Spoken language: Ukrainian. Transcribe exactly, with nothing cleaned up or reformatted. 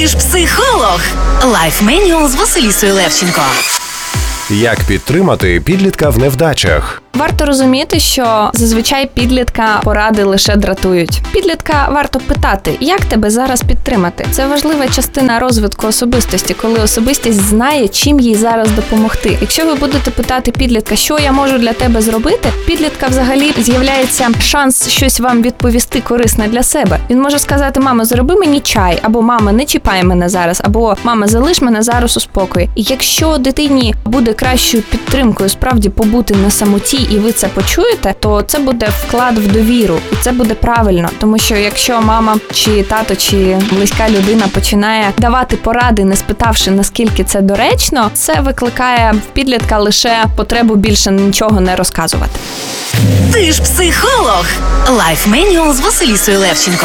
Ти ж психолог. Лайф Менюал з Василісою Левченко. Як підтримати підлітка в невдачах? Варто розуміти, що зазвичай підлітка поради лише дратують. Підлітка варто питати, як тебе зараз підтримати. Це важлива частина розвитку особистості, коли особистість знає, чим їй зараз допомогти. Якщо ви будете питати підлітка, що я можу для тебе зробити, підлітка взагалі з'являється шанс щось вам відповісти корисне для себе. Він може сказати: мамо, зроби мені чай, або мама, не чіпай мене зараз, або мама, залиш мене зараз у спокої. І якщо дитині буде кращою підтримкою справді побути на самоті, і ви це почуєте, то це буде вклад в довіру, і це буде правильно. Тому що якщо мама чи тато, чи близька людина починає давати поради, не спитавши, наскільки це доречно, це викликає в підлітка лише потребу більше нічого не розказувати. Ти ж психолог. Лайф Менюал з Василісою Левченко.